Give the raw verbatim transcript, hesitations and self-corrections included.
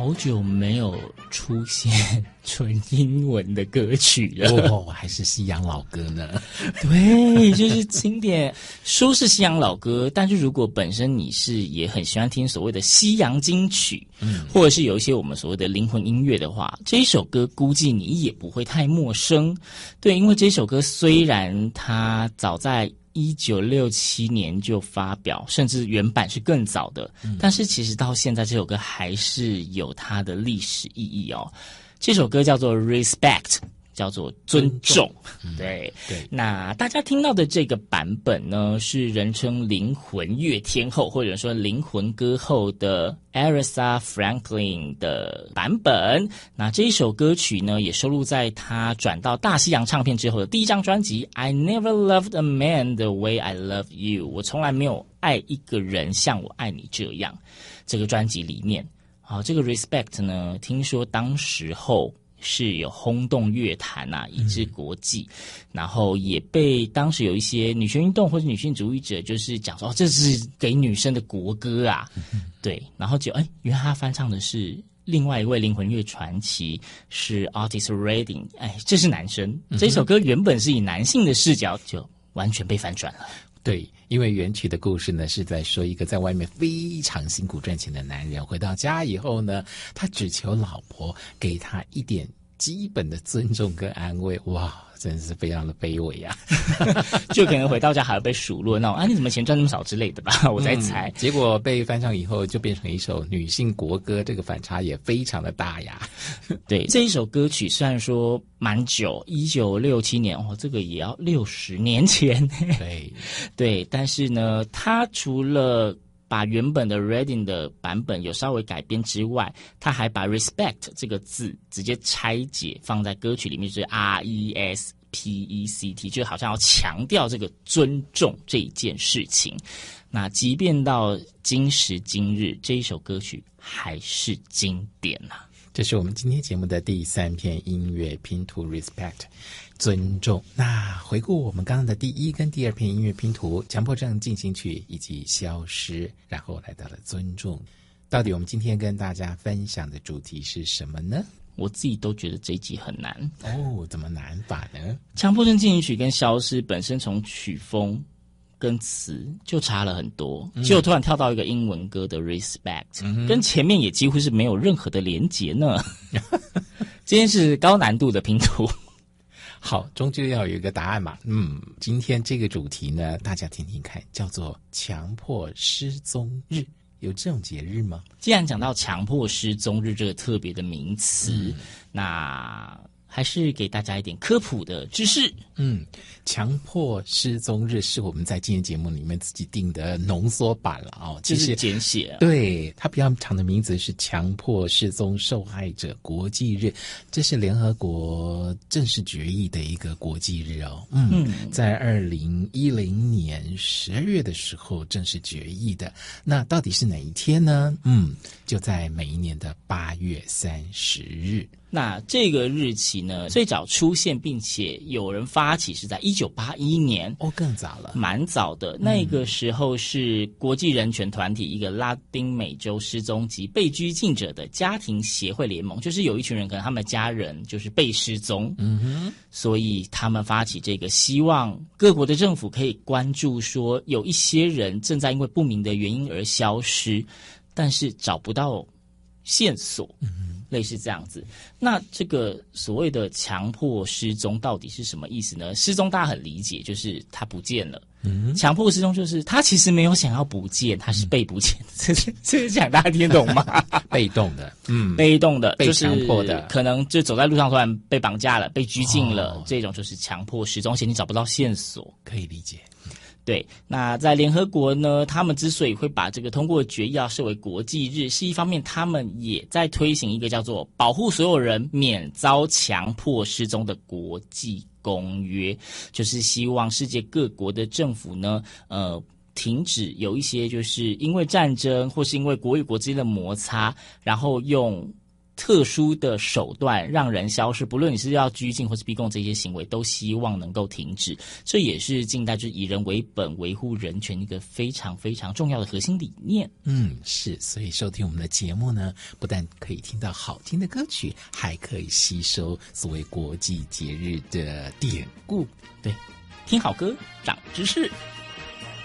好久没有出现纯英文的歌曲了哦，还是西洋老歌呢。 对，就是经典，说是西洋老歌，但是如果本身你是也很喜欢听所谓的西洋金曲，嗯，或者是有一些我们所谓的灵魂音乐的话，这一首歌估计你也不会太陌生。对，因为这首歌虽然它早在一九六七年就发表，甚至原版是更早的，嗯，但是其实到现在这首歌还是有它的历史意义哦。这首歌叫做 Respect， 叫做尊重，尊重嗯，对对。那大家听到的这个版本呢，是人称灵魂乐天后或者说灵魂歌后的 Aretha Franklin 的版本。那这一首歌曲呢，也收录在她转到大西洋唱片之后的第一张专辑 I Never Loved a Man the Way I Love You， 我从来没有爱一个人像我爱你这样，这个专辑里面。好，这个 Respect 呢，听说当时候是有轰动乐坛啊，以至国际，嗯，然后也被当时有一些女权运动或者女性主义者就是讲说，哦，这是给女生的国歌啊，嗯，对，然后就哎，原来他翻唱的是另外一位灵魂乐传奇，是 Otis Redding， 哎，这是男生，嗯，这首歌原本是以男性的视角，就完全被翻转了。 对，因为原曲的故事呢，是在说一个在外面非常辛苦赚钱的男人，回到家以后呢，他只求老婆给他一点基本的尊重跟安慰。哇，真是非常的卑微啊就可能回到家还要被数落那种啊，你怎么钱赚那么少之类的吧，我在猜， 嗯，结果被翻唱以后就变成一首女性国歌，这个反差也非常的大呀对，这一首歌曲虽然说蛮久，一九六七年，哦，这个也要六十年前对对，但是呢，它除了把原本的 Redding 的版本有稍微改编之外，他还把 respect 这个字直接拆解放在歌曲里面，就是 R E S P E C T， 就好像要强调这个尊重这一件事情。那即便到今时今日，这一首歌曲还是经典啊。 这是我们今天节目的第三篇音乐拼图 Respect 尊重。那回顾我们刚刚的第一跟第二篇音乐拼图，强迫症进行曲以及消失，然后来到了尊重。到底我们今天跟大家分享的主题是什么呢？ 我自己都觉得这一集很难哦。怎么难法呢？ 强迫症进行曲跟消失本身从曲风跟词就差了很多，结果突然跳到一个英文歌的 Respect，嗯，跟前面也几乎是没有任何的连结呢今天是高难度的拼图。 好，终究要有一个答案嘛。嗯，今天这个主题呢，大家听听看，叫做强迫失踪日。有这种节日吗？ 既然讲到强迫失踪日这个特别的名词，嗯，那还是给大家一点科普的知识。 嗯，强迫失踪日是我们在今天节目里面自己定的浓缩版了哦， 其实简写，啊。 对，它比较长的名字是强迫失踪受害者国际日，这是联合国正式决议的一个国际日哦。嗯，嗯在二零一零年十二月的时候正式决议的。那到底是哪一天呢？嗯，就在每一年的八月三十日。 那这个日期呢，最早出现并且有人发起是在一九八一年， 哦，更早了， 蛮早的。那个时候是国际人权团体一个拉丁美洲失踪及被拘禁者的家庭协会联盟，就是有一群人可能他们的家人就是被失踪，嗯哼，所以他们发起这个，希望各国的政府可以关注说有一些人正在因为不明的原因而消失，但是找不到线索，嗯哼。类似这样子。那这个所谓的强迫失踪到底是什么意思呢？失踪大家很理解，就是他不见了。嗯，强迫失踪就是他其实没有想要不见，他是被不见。这是这是讲大家听懂吗？ 被动的，嗯， 被动的， 被强迫的， 就是可能就走在路上突然被绑架了，被拘禁了，哦，这种就是强迫失踪，而且你找不到线索， 可以理解。 对，那在联合国呢，他们之所以会把这个通过决议要设为国际日，是一方面他们也在推行一个叫做保护所有人免遭强迫失踪的国际公约，就是希望世界各国的政府呢，呃，停止有一些就是因为战争或是因为国与国之间的摩擦，然后用特殊的手段让人消失，不论你是要拘禁或是逼供，这些行为都希望能够停止。这也是近代就是以人为本、维护人权一个非常非常重要的核心理念。 嗯，是，所以收听我们的节目呢，不但可以听到好听的歌曲，还可以吸收所谓国际节日的典故。 对，听好歌，长知识。